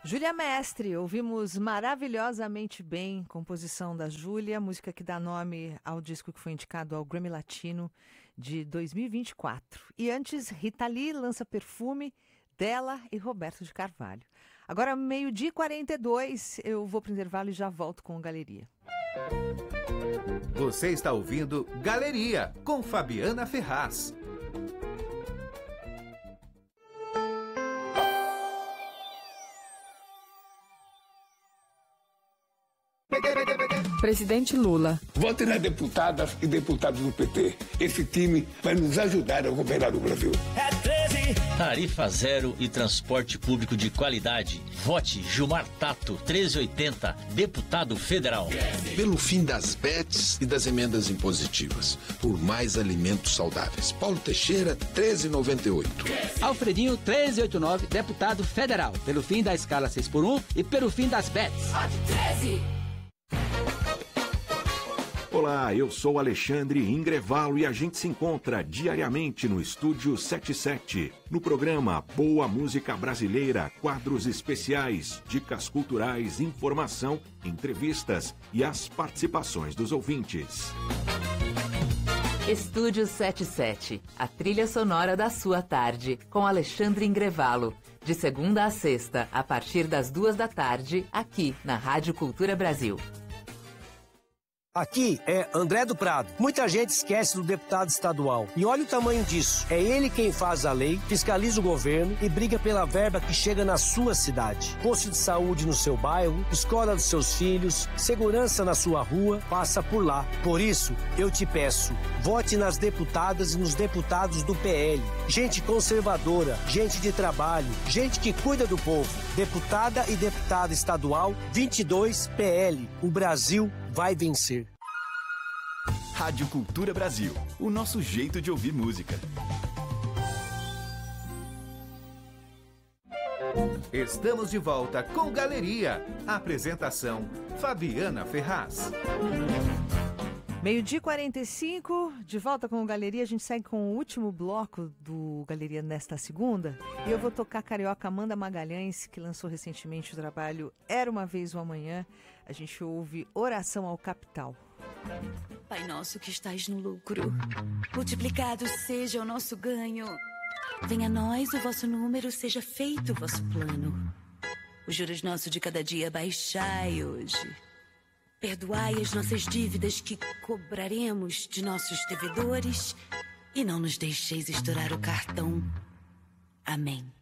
Júlia Mestre, ouvimos Maravilhosamente Bem, composição da Júlia, música que dá nome ao disco que foi indicado ao Grammy Latino de 2024. E antes, Rita Lee lança Perfume, dela e Roberto de Carvalho. Agora, 12h42, eu vou para o intervalo e já volto com Galeria. Você está ouvindo Galeria, com Fabiana Ferraz. Presidente Lula. Vote nas deputadas e deputados do PT. Esse time vai nos ajudar a governar o Brasil. É 13. Tarifa zero e transporte público de qualidade. Vote Gilmar Tato, 1380, deputado federal. Pelo fim das bets e das emendas impositivas. Por mais alimentos saudáveis. Paulo Teixeira, 1398. Alfredinho, 1389, deputado federal. Pelo fim da escala 6x1 e pelo fim das bets. Vote 13. Olá, eu sou Alexandre Ingrevalo e a gente se encontra diariamente no Estúdio 77, no programa Boa Música Brasileira, quadros especiais, dicas culturais, informação, entrevistas e as participações dos ouvintes. Estúdio 77, a trilha sonora da sua tarde, com Alexandre Ingrevalo. De segunda a sexta, a partir das 14h, aqui na Rádio Cultura Brasil. Aqui é André do Prado. Muita gente esquece do deputado estadual. E olha o tamanho disso. É ele quem faz a lei, fiscaliza o governo e briga pela verba que chega na sua cidade. Posto de saúde no seu bairro, escola dos seus filhos, segurança na sua rua, passa por lá. Por isso, eu te peço, vote nas deputadas e nos deputados do PL. Gente conservadora, gente de trabalho, gente que cuida do povo. Deputada e deputado estadual, 22 PL. O Brasil vai vencer. Rádio Cultura Brasil, o nosso jeito de ouvir música. Estamos de volta com Galeria. Apresentação, Fabiana Ferraz. 12h45, de volta com o Galeria. A gente segue com o último bloco do Galeria nesta segunda. E eu vou tocar carioca Amanda Magalhães, que lançou recentemente o trabalho Era Uma Vez o Amanhã. A gente ouve Oração ao Capital. Pai nosso que estás no lucro, multiplicado seja o nosso ganho. Venha a nós o vosso número, seja feito o vosso plano. Os juros nossos de cada dia baixai hoje. Perdoai as nossas dívidas que cobraremos de nossos devedores e não nos deixeis estourar o cartão. Amém.